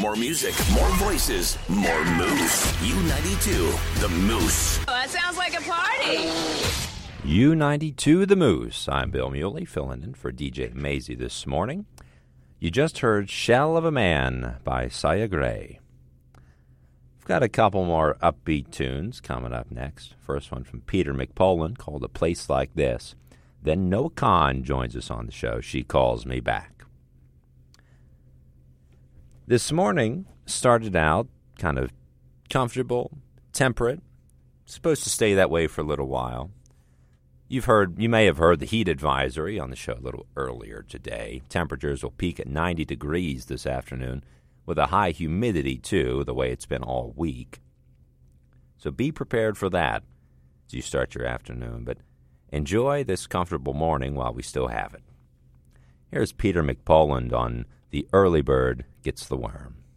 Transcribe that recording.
more music, more voices, more moose. U92, the Moose. Oh, that sounds like a party. U92 The Moose. I'm Bill Muley, filling in for DJ Maisie this morning. You just heard Shell of a Man by Sia Gray. We've got a couple more upbeat tunes coming up next. First one from Peter McPoland called A Place Like This. Then Noah Kahan joins us on the show. She Calls Me Back. This morning started out kind of comfortable, temperate. Supposed to stay that way for a little while. You may have heard the heat advisory on the show a little earlier today. Temperatures will peak at 90 degrees this afternoon with a high humidity, too, the way it's been all week. So be prepared for that as you start your afternoon. But enjoy this comfortable morning while we still have it. Here's Peter McPoland on The Early Bird Gets the Worm.